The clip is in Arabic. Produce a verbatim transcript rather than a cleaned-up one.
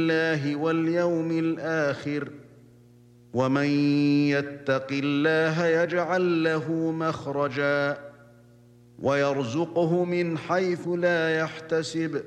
الله واليوم الآخر ومن يتق الله يجعل له مخرجا ويرزقه من حيث لا يحتسب